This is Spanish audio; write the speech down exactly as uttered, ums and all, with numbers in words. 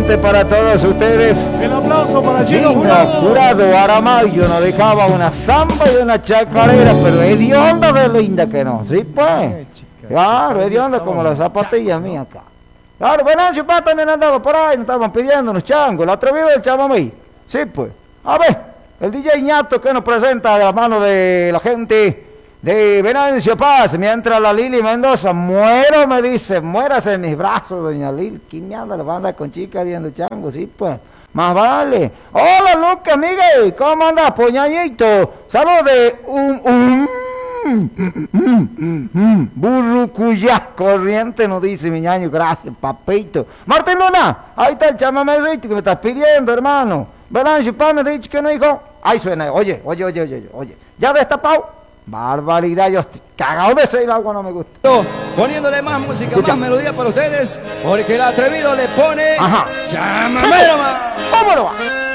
este para todos ustedes. El aplauso para Chino Chino Jurado. Jurado, Aramayo nos dejaba una samba y una chacarera, pero hedionda de linda que no, ¿sí pues? Claro, hedionda como las zapatillas mías acá. Claro, Venancio Paz también andaba por ahí, nos estaban pidiendo unos changos, el atrevido del chamamé. Sí pues. A ver, el D J Ñato que nos presenta de la mano de la gente de Venancio Paz, mientras la Lili Mendoza, muero, me dice, muérase en mis brazos, doña Lili. ¿Quién me anda la banda con chicas viendo chango? Sí, pues, más vale. Hola, Lucas, Miguel, ¿cómo andas, poñañito? Saludos de un, un, un Burrucuyá, corriente, nos dice mi ñaño, gracias, papito. Martín Luna, ahí está el chamamecito que me estás pidiendo, hermano. Venancio Paz me ha dicho que no, hijo. Ahí suena, oye, oye, oye, oye, oye, ya destapado. Barbaridad, yo estoy cagado de ese, el agua no me gusta. Poniéndole más música, Escucha. más melodía para ustedes, porque el atrevido le pone Ajá. chamamero más. ¿Cómo lo va?